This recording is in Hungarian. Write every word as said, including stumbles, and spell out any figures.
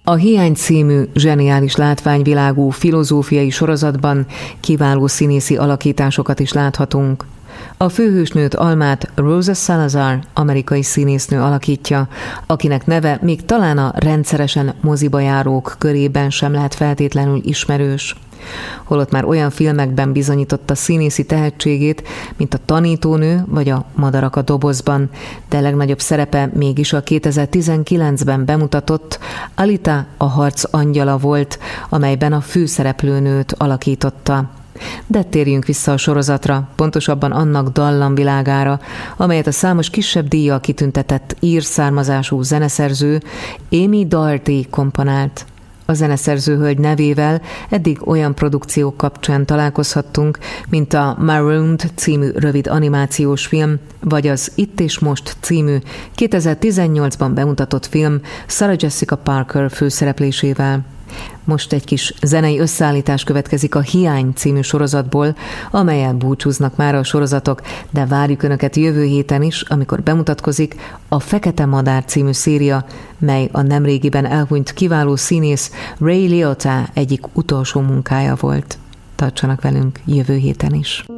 A Hiány című zseniális látványvilágú filozófiai sorozatban kiváló színészi alakításokat is láthatunk. A főhősnőt Almát Rosa Salazar amerikai színésznő alakítja, akinek neve még talán a rendszeresen moziba járók körében sem lehet feltétlenül ismerős. Holott már olyan filmekben bizonyította színészi tehetségét, mint a Tanítónő vagy a Madarak a dobozban, de legnagyobb szerepe mégis a kétezer-tizenkilencben bemutatott Alita a harc angyala volt, amelyben a főszereplőnőt alakította. De térjünk vissza a sorozatra, pontosabban annak dallamvilágára, amelyet a számos kisebb díjjal kitüntetett ír származású zeneszerző Amy Doherty komponált. A zeneszerző hölgy nevével eddig olyan produkciók kapcsán találkozhattunk, mint a Marooned című rövid animációs film, vagy az Itt és Most című kétezer-tizennyolcban bemutatott film Sarah Jessica Parker főszereplésével. Most egy kis zenei összeállítás következik a Hiány című sorozatból, amellyel búcsúznak már a sorozatok, de várjuk Önöket jövő héten is, amikor bemutatkozik a Fekete Madár című széria, mely a nemrégiben elhunyt kiváló színész Ray Liotta egyik utolsó munkája volt. Tartsanak velünk jövő héten is!